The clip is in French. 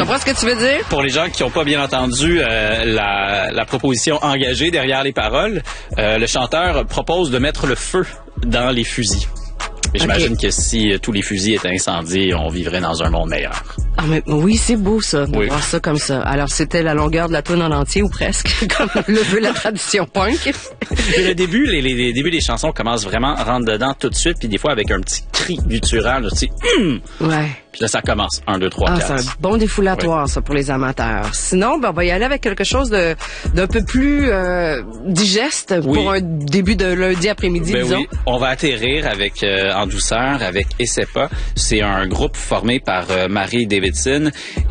comprends ce que tu veux dire? Pour les gens qui n'ont pas bien entendu la proposition engagée derrière les paroles, le chanteur propose de mettre le feu dans les fusils. Et j'imagine que si tous les fusils étaient incendiés, on vivrait dans un monde meilleur. Ah, mais oui, c'est beau, ça, de Oui. voir ça comme ça. Alors, c'était la longueur de la toune en entier, ou presque, comme le veut la tradition punk. Mais le début, les débuts des chansons commencent vraiment à rentrer dedans tout de suite, puis des fois avec un petit cri guttural, tu sais, Ouais. puis là, ça commence. 1, 2, 3, 4. C'est un bon défoulatoire, ça, pour les amateurs. Sinon, on va y aller avec quelque chose d'un peu plus digeste pour un début de lundi après-midi, disons. Oui, on va atterrir avec en douceur avec Ecepa. C'est un groupe formé par Marie Davidson